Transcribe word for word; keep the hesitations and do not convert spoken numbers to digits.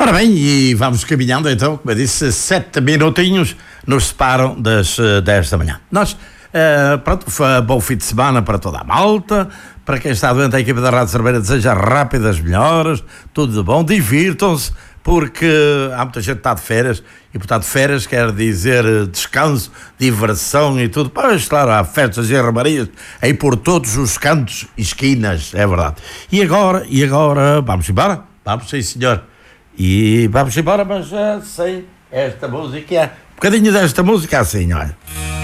Ora bem, e vamos caminhando então, como eu disse, sete minutinhos nos separam das dez da manhã. Nós, uh, pronto, foi bom fim de semana para toda a malta, para quem está doente, a equipa da Rádio Cerveira deseja rápidas melhoras, tudo de bom, divirtam-se, porque há muita gente que está de férias, e portanto férias quer dizer descanso, diversão e tudo. Pois claro, há festas e armarias aí por todos os cantos e esquinas, é verdade. E agora, e agora, vamos embora? Vamos, sim senhor. E vamos embora, mas uh, sem esta música, um bocadinho desta música assim, olha.